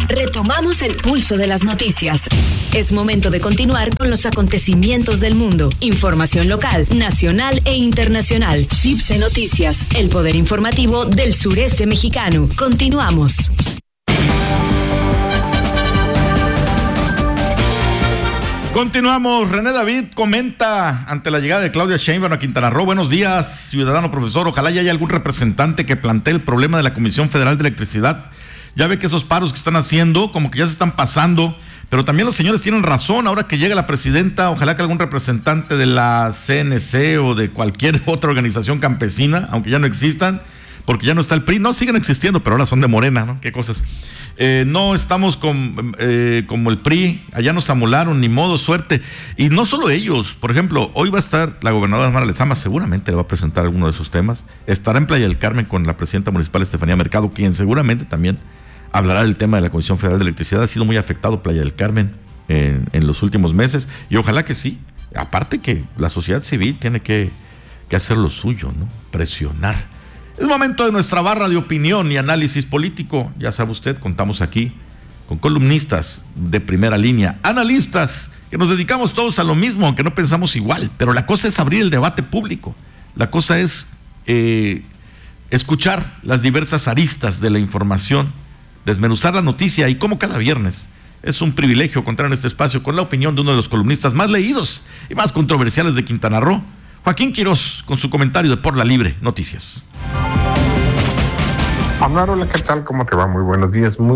Retomamos el pulso de las noticias. Es momento de continuar con los acontecimientos del mundo. Información local, nacional e internacional. CIPSE Noticias, el poder informativo del sureste mexicano. Continuamos. Continuamos. René David comenta ante la llegada de Claudia Sheinbaum a Quintana Roo. Buenos días, ciudadano profesor. Ojalá ya haya algún representante que plantee el problema de la Comisión Federal de Electricidad. Ya ve que esos paros que están haciendo como que ya se están pasando, pero también los señores tienen razón. Ahora que llega la presidenta, ojalá que algún representante de la CNC o de cualquier otra organización campesina, aunque ya no existan, porque ya no está el PRI, no siguen existiendo, pero ahora son de Morena, ¿no? Qué cosas. No estamos como el PRI, allá nos amolaron, ni modo, suerte. Y no solo ellos, por ejemplo, hoy va a estar la gobernadora Mara Lezama, seguramente le va a presentar alguno de esos temas. Estará en Playa del Carmen con la presidenta municipal Estefanía Mercado, quien seguramente también hablará del tema de la Comisión Federal de Electricidad. Ha sido muy afectado Playa del Carmen en los últimos meses, y ojalá que sí. Aparte que la sociedad civil tiene que hacer lo suyo, ¿no? Presionar. Es momento de nuestra barra de opinión y análisis político. Ya sabe usted, contamos aquí con columnistas de primera línea, analistas, que nos dedicamos todos a lo mismo, aunque no pensamos igual. Pero la cosa es abrir el debate público. La cosa es escuchar las diversas aristas de la información, desmenuzar la noticia, y como cada viernes es un privilegio contar en este espacio con la opinión de uno de los columnistas más leídos y más controversiales de Quintana Roo, Joaquín Quirós, con su comentario de Por la Libre Noticias. Hola, ¿qué tal? ¿Cómo te va? Muy buenos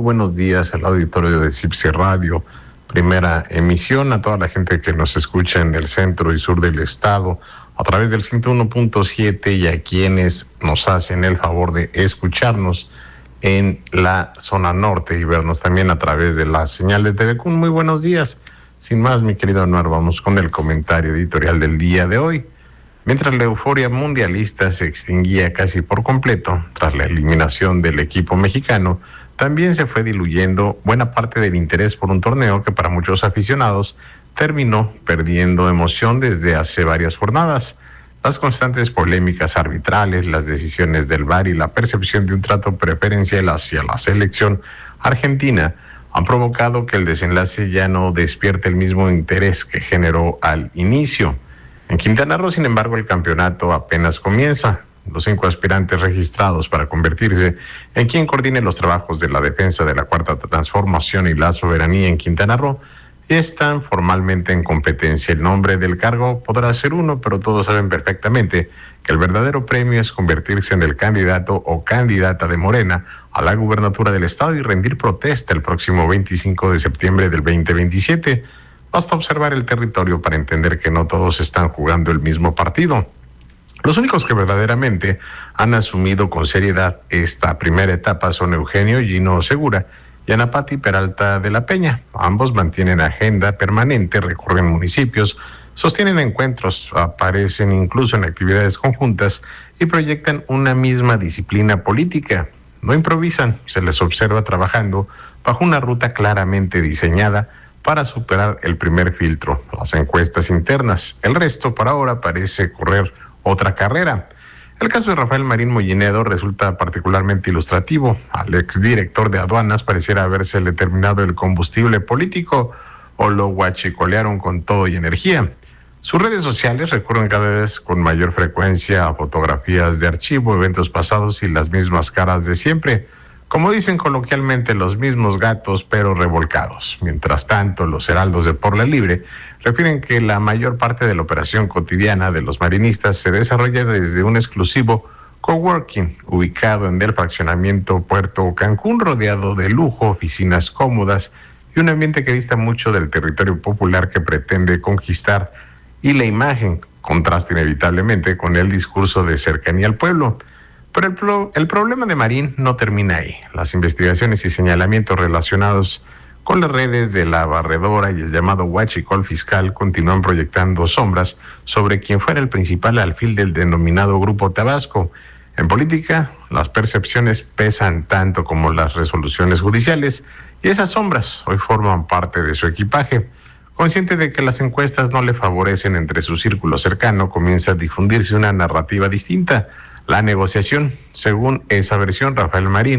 días al auditorio de CIPSE Radio, primera emisión, a toda la gente que nos escucha en el centro y sur del estado, a través del 101.7, y a quienes nos hacen el favor de escucharnos en la zona norte y vernos también a través de la señal de TVCUN. Muy buenos días. Sin más, mi querido Anuar, vamos con el comentario editorial del día de hoy. Mientras la euforia mundialista se extinguía casi por completo tras la eliminación del equipo mexicano, también se fue diluyendo buena parte del interés por un torneo que para muchos aficionados terminó perdiendo emoción desde hace varias jornadas. Las constantes polémicas arbitrales, las decisiones del VAR y la percepción de un trato preferencial hacia la selección argentina han provocado que el desenlace ya no despierte el mismo interés que generó al inicio. En Quintana Roo, sin embargo, el campeonato apenas comienza. Los 5 aspirantes registrados para convertirse en quien coordine los trabajos de la defensa de la Cuarta Transformación y la soberanía en Quintana Roo ya están formalmente en competencia. El nombre del cargo podrá ser uno, pero todos saben perfectamente que el verdadero premio es convertirse en el candidato o candidata de Morena a la gubernatura del estado y rendir protesta el próximo 25 de septiembre del 2027. Basta observar el territorio para entender que no todos están jugando el mismo partido. Los únicos que verdaderamente han asumido con seriedad esta primera etapa son Eugenio Gino Segura y Ana Pati Peralta de la Peña. Ambos mantienen agenda permanente, recorren municipios, sostienen encuentros, aparecen incluso en actividades conjuntas y proyectan una misma disciplina política. No improvisan, se les observa trabajando bajo una ruta claramente diseñada para superar el primer filtro, las encuestas internas. El resto, por ahora, parece correr otra carrera. El caso de Rafael Marín Mollinedo resulta particularmente ilustrativo. Al exdirector de aduanas pareciera habérsele terminado el combustible político o lo guachicolearon con todo y energía. Sus redes sociales recurren cada vez con mayor frecuencia a fotografías de archivo, eventos pasados y las mismas caras de siempre. Como dicen coloquialmente, los mismos gatos pero revolcados. Mientras tanto, los heraldos de Por la Libre refieren que la mayor parte de la operación cotidiana de los marinistas se desarrolla desde un exclusivo coworking ubicado en el fraccionamiento Puerto Cancún, rodeado de lujo, oficinas cómodas y un ambiente que dista mucho del territorio popular que pretende conquistar, y la imagen contrasta inevitablemente con el discurso de cercanía al pueblo. Pero el problema de Marín no termina ahí. Las investigaciones y señalamientos relacionados con las redes de la barredora y el llamado huachicol fiscal continúan proyectando sombras sobre quien fuera el principal alfil del denominado Grupo Tabasco. En política, las percepciones pesan tanto como las resoluciones judiciales, y esas sombras hoy forman parte de su equipaje. Consciente de que las encuestas no le favorecen entre su círculo cercano, comienza a difundirse una narrativa distinta: la negociación. Según esa versión, Rafael Marín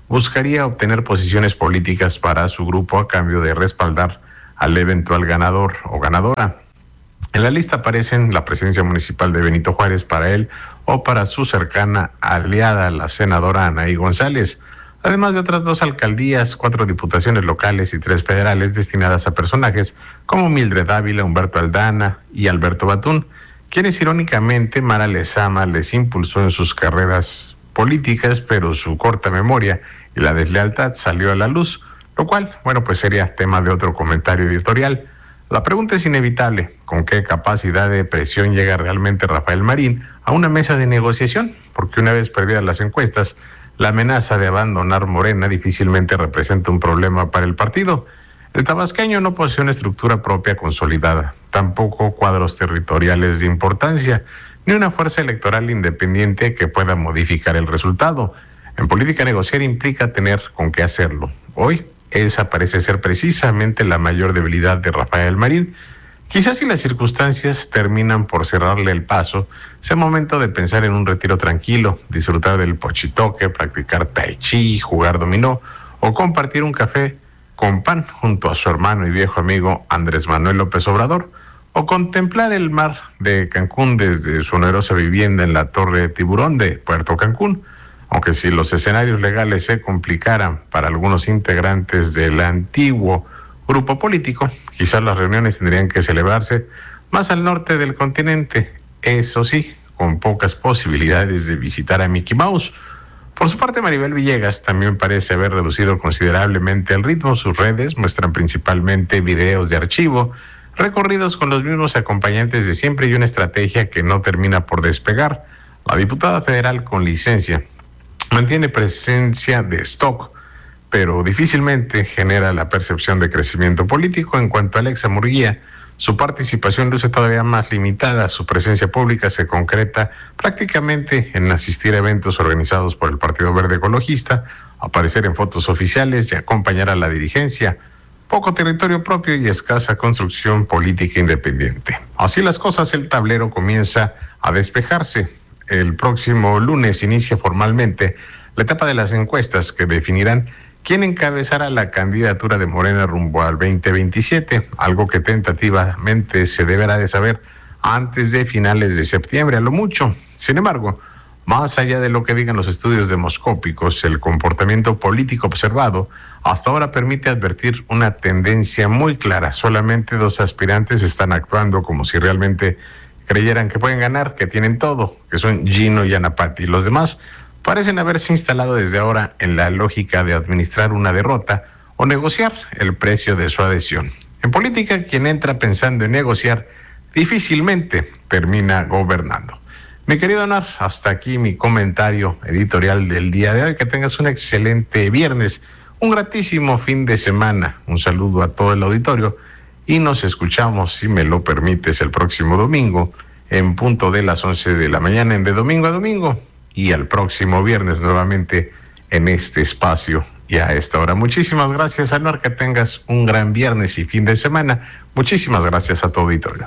buscaría obtener posiciones políticas para su grupo a cambio de respaldar al eventual ganador o ganadora. En la lista aparecen la presidencia municipal de Benito Juárez para él o para su cercana aliada, la senadora Anaí González, además de otras 2 alcaldías, 4 diputaciones locales y 3 federales destinadas a personajes como Mildred Ávila, Humberto Aldana y Alberto Batún, quienes irónicamente Mara Lezama les impulsó en sus carreras políticas, pero su corta memoria y la deslealtad salió a la luz, lo cual, pues sería tema de otro comentario editorial. La pregunta es inevitable: ¿con qué capacidad de presión llega realmente Rafael Marín a una mesa de negociación? Porque una vez perdidas las encuestas, la amenaza de abandonar Morena difícilmente representa un problema para el partido. El tabasqueño no posee una estructura propia consolidada, tampoco cuadros territoriales de importancia, ni una fuerza electoral independiente que pueda modificar el resultado. En política, negociar implica tener con qué hacerlo. Hoy, esa parece ser precisamente la mayor debilidad de Rafael Marín. Quizás si las circunstancias terminan por cerrarle el paso, sea momento de pensar en un retiro tranquilo, disfrutar del pochitoque, practicar tai chi, jugar dominó o compartir un café con pan junto a su hermano y viejo amigo Andrés Manuel López Obrador, o contemplar el mar de Cancún desde su onerosa vivienda en la Torre de Tiburón de Puerto Cancún. Aunque si los escenarios legales se complicaran para algunos integrantes del antiguo grupo político, quizás las reuniones tendrían que celebrarse más al norte del continente, eso sí, con pocas posibilidades de visitar a Mickey Mouse. Por su parte, Maribel Villegas también parece haber reducido considerablemente el ritmo. Sus redes muestran principalmente videos de archivo, recorridos con los mismos acompañantes de siempre y una estrategia que no termina por despegar. La diputada federal con licencia mantiene presencia de stock, pero difícilmente genera la percepción de crecimiento político. En cuanto a Alexa Murguía, su participación luce todavía más limitada. Su presencia pública se concreta prácticamente en asistir a eventos organizados por el Partido Verde Ecologista, aparecer en fotos oficiales y acompañar a la dirigencia. Poco territorio propio y escasa construcción política independiente. Así las cosas, el tablero comienza a despejarse. El próximo lunes inicia formalmente la etapa de las encuestas que definirán quién encabezará la candidatura de Morena rumbo al 2027, algo que tentativamente se deberá de saber antes de finales de septiembre, a lo mucho. Sin embargo, más allá de lo que digan los estudios demoscópicos, el comportamiento político observado hasta ahora permite advertir una tendencia muy clara. Solamente 2 aspirantes están actuando como si realmente creyeran que pueden ganar, que tienen todo, que son Gino y Ana Patti. Los demás parecen haberse instalado desde ahora en la lógica de administrar una derrota o negociar el precio de su adhesión. En política, quien entra pensando en negociar difícilmente termina gobernando. Mi querido Nar, hasta aquí mi comentario editorial del día de hoy. Que tengas un excelente viernes, un gratísimo fin de semana. Un saludo a todo el auditorio y nos escuchamos, si me lo permites, el próximo domingo en punto de las 11 de la mañana en De Domingo a Domingo, y el próximo viernes nuevamente en este espacio y a esta hora. Muchísimas gracias, Anuar, que tengas un gran viernes y fin de semana. Muchísimas gracias a tu auditorio.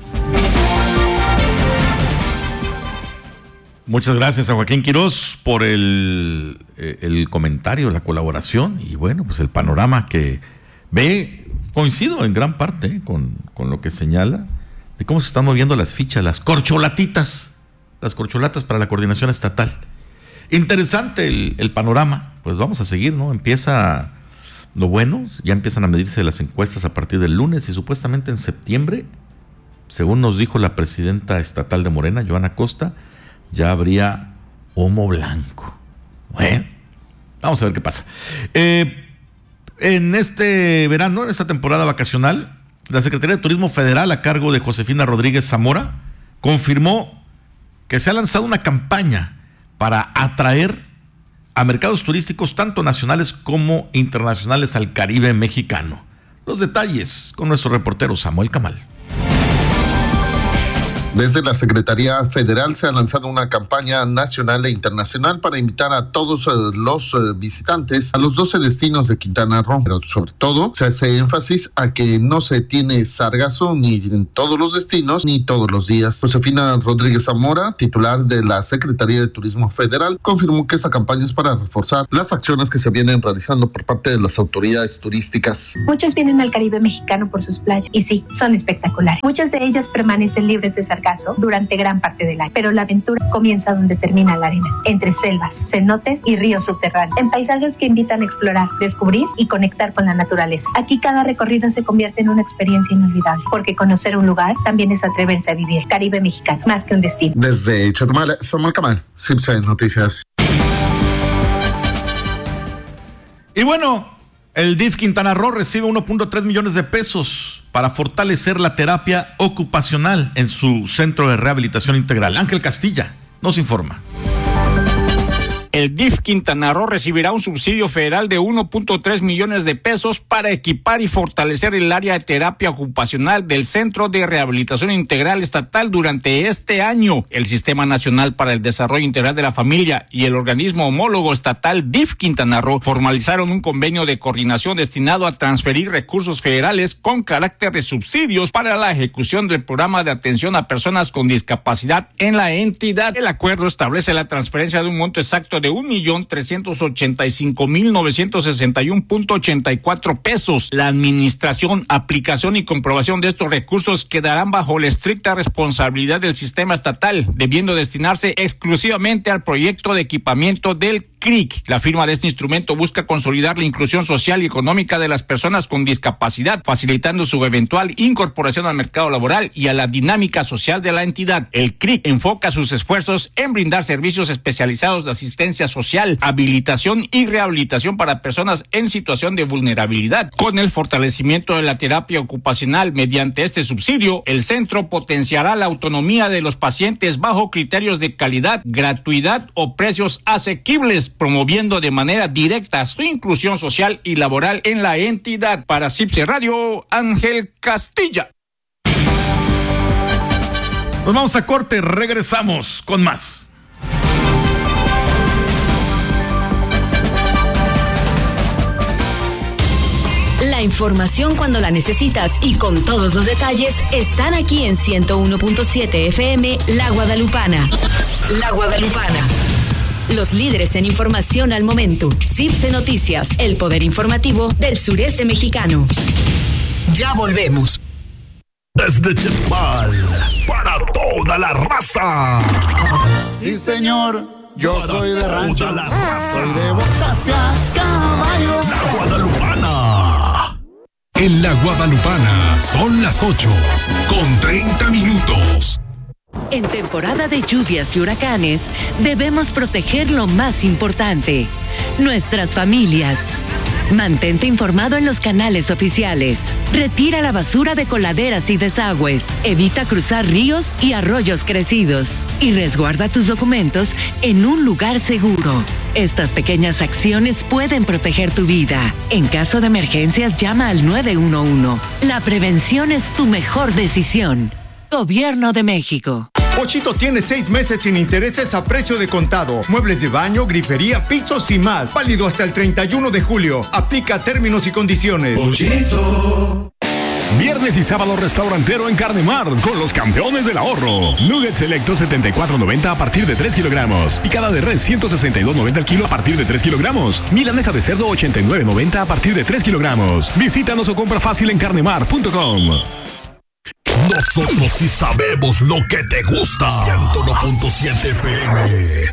Muchas gracias a Joaquín Quirós por el comentario, la colaboración y pues el panorama que ve. Coincido en gran parte con lo que señala de cómo se están moviendo las fichas, las corcholatas para la coordinación estatal. Interesante el panorama. Pues vamos a seguir, ¿no? Empieza lo bueno, ya empiezan a medirse las encuestas a partir del lunes y supuestamente en septiembre, según nos dijo la presidenta estatal de Morena, Joana Costa, ya habría humo blanco. Bueno, vamos a ver qué pasa. En este verano, en esta temporada vacacional, la Secretaría de Turismo Federal, a cargo de Josefina Rodríguez Zamora, confirmó que se ha lanzado una campaña para atraer a mercados turísticos tanto nacionales como internacionales al Caribe mexicano. Los detalles con nuestro reportero Samuel Camal. Desde la Secretaría Federal se ha lanzado una campaña nacional e internacional para invitar a todos los visitantes a los 12 destinos de Quintana Roo, pero sobre todo se hace énfasis a que no se tiene sargazo ni en todos los destinos ni todos los días. Josefina Rodríguez Zamora, titular de la Secretaría de Turismo Federal, confirmó que esta campaña es para reforzar las acciones que se vienen realizando por parte de las autoridades turísticas. Muchos vienen al Caribe mexicano por sus playas y sí, son espectaculares. Muchas de ellas permanecen libres de sargazo durante gran parte del año, pero la aventura comienza donde termina la arena, entre selvas, cenotes y ríos subterráneos, en paisajes que invitan a explorar, descubrir y conectar con la naturaleza. Aquí cada recorrido se convierte en una experiencia inolvidable, porque conocer un lugar también es atreverse a vivir. Caribe mexicano, más que un destino. Desde Chetumal, Samuel Camal, CIPSE Noticias. Y bueno, el DIF Quintana Roo recibe 1.3 millones de pesos para fortalecer la terapia ocupacional en su centro de rehabilitación integral. Ángel Castilla nos informa. El DIF Quintana Roo recibirá un subsidio federal de 1.3 millones de pesos para equipar y fortalecer el área de terapia ocupacional del Centro de Rehabilitación Integral Estatal durante este año. El Sistema Nacional para el Desarrollo Integral de la Familia y el organismo homólogo estatal DIF Quintana Roo formalizaron un convenio de coordinación destinado a transferir recursos federales con carácter de subsidios para la ejecución del programa de atención a personas con discapacidad en la entidad. El acuerdo establece la transferencia de un monto exacto de 1,385,961.84 pesos. La administración, aplicación y comprobación de estos recursos quedarán bajo la estricta responsabilidad del sistema estatal, debiendo destinarse exclusivamente al proyecto de equipamiento del CRIC. La firma de este instrumento busca consolidar la inclusión social y económica de las personas con discapacidad, facilitando su eventual incorporación al mercado laboral y a la dinámica social de la entidad. El CRIC enfoca sus esfuerzos en brindar servicios especializados de asistencia social, habilitación y rehabilitación para personas en situación de vulnerabilidad. Con el fortalecimiento de la terapia ocupacional mediante este subsidio, el centro potenciará la autonomía de los pacientes bajo criterios de calidad, gratuidad o precios asequibles, promoviendo de manera directa su inclusión social y laboral en la entidad. Para CIPSE Radio, Ángel Castilla. Nos vamos a corte, regresamos con más. La información cuando la necesitas y con todos los detalles están aquí en 101.7 FM La Guadalupana. La Guadalupana. Los líderes en información al momento. CIPSE Noticias, el poder informativo del sureste mexicano. Ya volvemos. Desde Chetumal, para toda la raza. Sí, señor, yo para soy de rancho. Toda la raza. Soy de botas a caballo. La Guadalupana. En La Guadalupana son las 8:30. En temporada de lluvias y huracanes, debemos proteger lo más importante, nuestras familias. Mantente informado en los canales oficiales. Retira la basura de coladeras y desagües. Evita cruzar ríos y arroyos crecidos. Y resguarda tus documentos en un lugar seguro. Estas pequeñas acciones pueden proteger tu vida. En caso de emergencias, llama al 911. La prevención es tu mejor decisión. Gobierno de México. Pochito tiene 6 meses sin intereses a precio de contado. Muebles de baño, grifería, pisos y más. Válido hasta el 31 de julio. Aplica términos y condiciones. Pochito. Viernes y sábado restaurantero en Carnemar con los campeones del ahorro. Nuggets selectos 74.90 a partir de 3 kilogramos. Y cada de res 162.90 al kilo a partir de 3 kilogramos. Milanesa de cerdo 89.90 a partir de 3 kilogramos. Visítanos o compra fácil en carnemar.com. Nosotros sí sabemos lo que te gusta. 101.7 FM.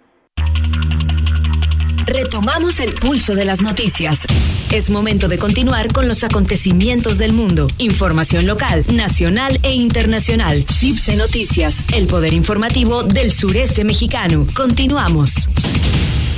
Retomamos el pulso de las noticias. Es momento de continuar con los acontecimientos del mundo. Información local, nacional e internacional. CIPSE Noticias, el poder informativo del sureste mexicano. Continuamos.